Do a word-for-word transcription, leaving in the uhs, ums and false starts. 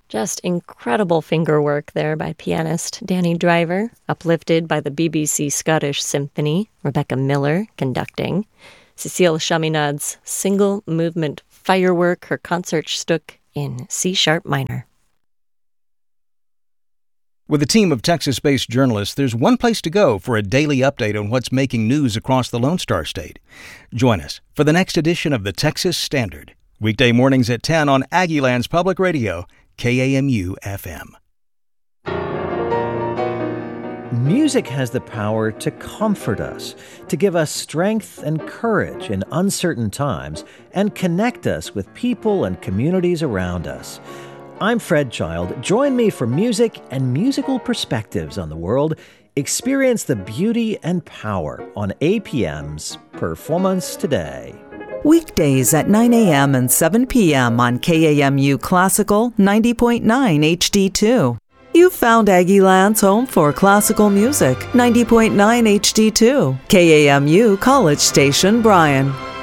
Just incredible finger work there by pianist Danny Driver, uplifted by the B B C Scottish Symphony, Rebecca Miller conducting. Cecile Chaminade's single movement firework, her Concertstück in C-sharp minor. With a team of Texas-based journalists, there's one place to go for a daily update on what's making news across the Lone Star State. Join us for the next edition of the Texas Standard, weekday mornings at ten on Aggieland's Public Radio, K A M U F M. Music has the power to comfort us, to give us strength and courage in uncertain times, and connect us with people and communities around us. I'm Fred Child. Join me for music and musical perspectives on the world. Experience the beauty and power on A P M's Performance Today. Weekdays at nine a.m. and seven p.m. on K A M U Classical ninety point nine H D two. You've found Aggieland's home for classical music, ninety point nine H D two. K A M U College Station, Bryan.